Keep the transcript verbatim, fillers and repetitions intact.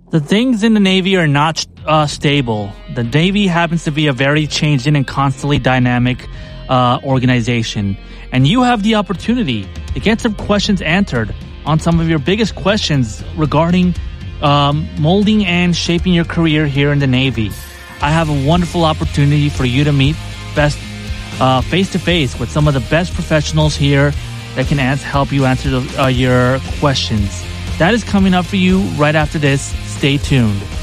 The things in the Navy are not uh, stable. The Navy happens to be a very changing and constantly dynamic uh, organization. And you have the opportunity to get some questions answered on some of your biggest questions regarding um, molding and shaping your career here in the Navy. I have a wonderful opportunity for you to meet best uh, face-to-face with some of the best professionals here that can ans- help you answer the, uh, your questions. That is coming up for you right after this. Stay tuned.